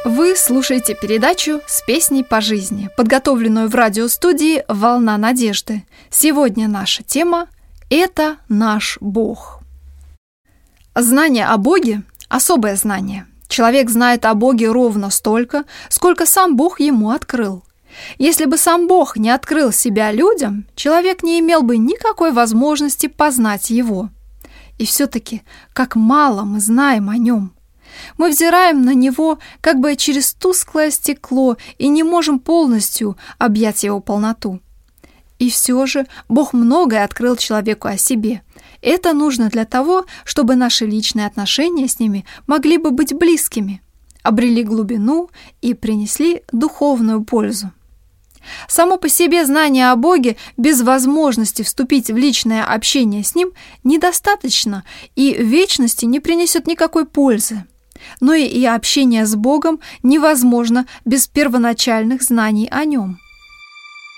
Вы слушаете передачу «С песней по жизни», подготовленную в радиостудии «Волна надежды». Сегодня наша тема – это наш Бог. Знание о Боге – особое знание. Человек знает о Боге ровно столько, сколько сам Бог ему открыл. Если бы сам Бог не открыл себя людям, человек не имел бы никакой возможности познать Его. И все-таки, как мало мы знаем о Нем. Мы взираем на Него как бы через тусклое стекло и не можем полностью объять Его полноту. И все же Бог многое открыл человеку о себе. Это нужно для того, чтобы наши личные отношения с ними могли бы быть близкими, обрели глубину и принесли духовную пользу. Само по себе знание о Боге без возможности вступить в личное общение с Ним недостаточно и в вечности не принесет никакой пользы. Но и общение с Богом невозможно без первоначальных знаний о Нем.